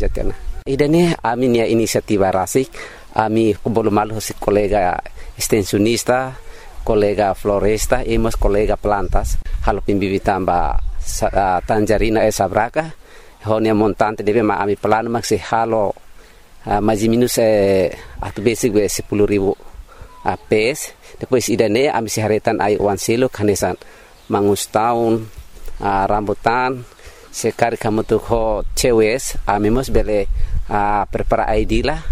jatena. Idane aminia inisiativa rasik, ami belum malu si kolega extensionista, kolega floresta, hemos kolega plantas, halo pimbibitan ba tangerina sabraka, honia montante debe ma ami plano maksi halo mais minus atu basic we 10,000 pes. Depois idane ami siharetan ai wanselo kanesan mangus tahun rambutan sekali kamu tuh ho cewes ami mos bele prepara ID lah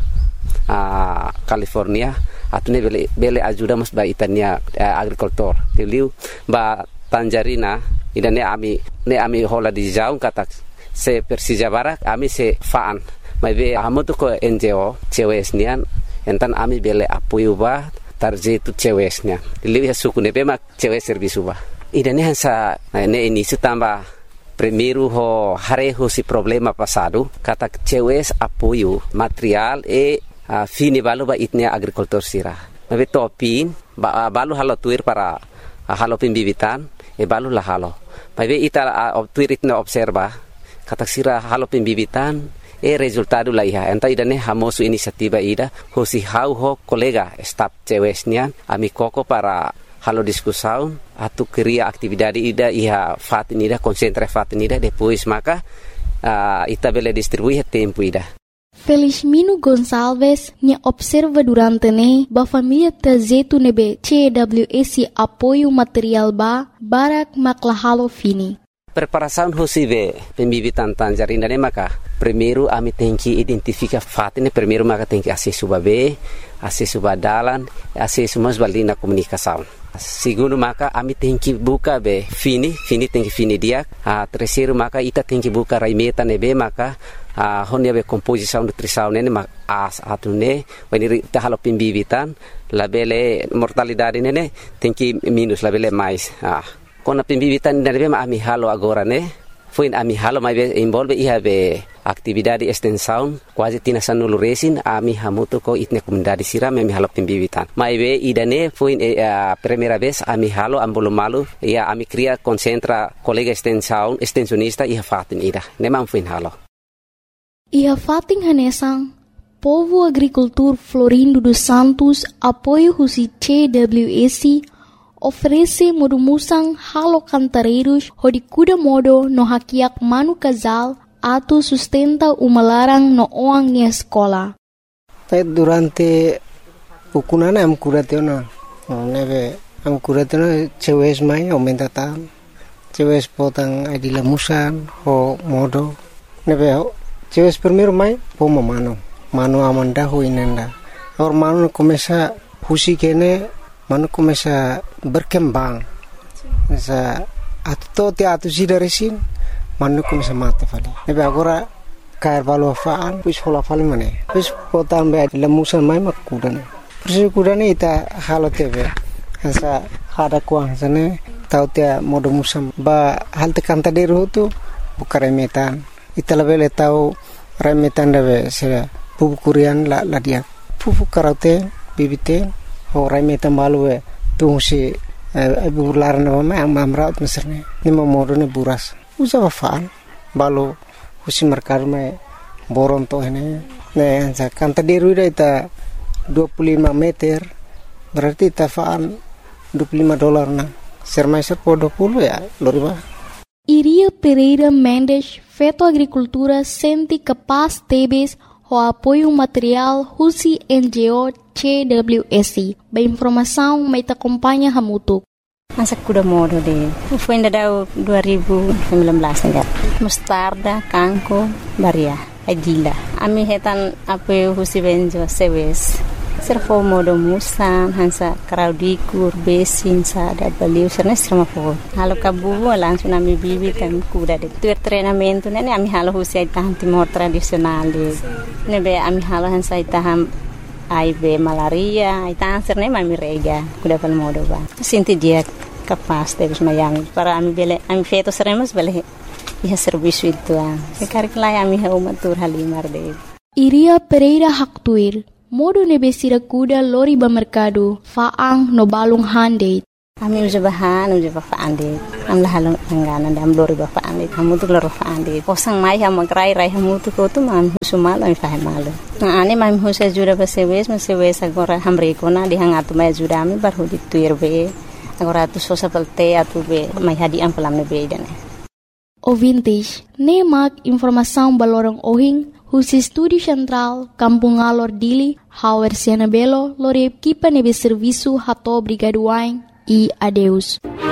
California atau ne bele ajuda mos ba itania agricultor teliu ba tangerina idane ami hola di jauh kata se Persija Barat ami se faan mai be amu tuh ko NGO cewesnian entan ami bele apoio ba tarjetu cewesnya teliu ya suku ne be mak cewes servisu ba idane hansa ne ini tambah primeiro ho hareho si problema passado kata cewes apoio material fini balu ba itnia agricultor sira mabe topin balu halo tuir para halo pimbibitan balu la halo mabe ita tuir itna observa kata sira halo pimbibitan resultado la iha enta idane hamosu inisiativa ida hosi ho kolega staff cewesnya ami koko para halo discussão atu cria atividade ida iha fatin ida concentra fatin ida depois maka ita bele distribuir tempo ida. Felizmino Gonçalves nya observa durante ne ba família tazetu nebe CWS apoio material ba barak maklahalo fini. Preparação hosive pembibitan tangerina ne maka primeiro ami tem que identificar fatin primeiro maka tem que acesso babe acesso badalan acesso mas balina comunicação. Segundo maka ami tem que buka be fini tem que fini dia terceiro maka ita tem que buka raimeta nebe maka honia be composição nutrição nene mak atune when ita halo pimbibitan labele mortalidade nene tem que minus labele mais kona pimbibitan nebe ami halo agora ne foi ami halo mai be involve iha be atividade extensão quase tina sanulu resin ami hamuto ko itne comunidade sira ami halo pimbibitan mai be idane foi primeira vez ami halo ambolo malu ia ami cria concentra colega extensionista iha fatin ida nemam foi halo iha fatin hanesang povo agricultor Florindo dos Santos apoio husi CWS oferece modumusang halo cantareiros hodi kuda modo no hakiak manu casal atau sustenta umalarang no oang ni escola. Durante ukunana am kuratena neve am kuratena cewes mai aumenta tan cewes potang adila musan ho modo neve cewes primeiro mai poma mano amanda ho inenda or mano começa husi kene mano começa berkembang sa atto te atu sidaresin manu começa mate fali nebe agora cair valo faan pus hola fali mane pus potan be lemusan mai makudane persi kudane ita halo tebe sa hada kuang sane tau te modo musam ba halte kanta deru tu bukare metan ita lebele tau remetan debe se pupu kurian la dia pupu karate bibite ho remetan balu tu si bular na ma amraut meserne ni modo ne buras usa faan balu husi merkar me boron to ini ne sa kanta deru ita 25 meter berarti ita faan $25 na sermaiser po 20 ya loriba. Iria Pereira Mendes feto agricultura senti capaz tebes ho apoio material husi NGO CWS ba informação mai ta acompanha hamutuk. Masa kuda modo de foi ainda deu 2019 enggak mostarda kangko baria adila ami hetan apoio husi benjo sewes servo modo musan hansa kraudikur besin sa da baliu serna serma fo halo kabu langsung ami bibi kan kuda de tuer treinamento nene ami halo husi taham timor tradisional de nebe ami halo hansa taham aibe malaria itang serne mami rega kuda pal modo ba sinti dia capaz de mayami para ami bele ami feto seremos bele iha serviço itu sekar kelai ami ha umatur halimar de Iria Pereira Haktuir modo nebesira kuda lori ba mercado faang no balung hande Kami uja bahan, uja bapak ande. Am lah halong angganan dam lori bapak ande. Kamu tu lor bapak ande. Posang mai ham magrai rai hamu tu ko tu mam sumal am faham malu. Nah ane mam husa jura basewes agora hamre kona di hangatu mai jura ami bar hudi tuir be. Agora tu sosa pelte atu be mai hadi am pelam ne be dane. O vintage, ne mak informação balorong ohing, husi Estúdio Central, Kampung Alor Dili, Hauer Siena Belo, lore equipa nebe serviço rato obrigado wain e adeus.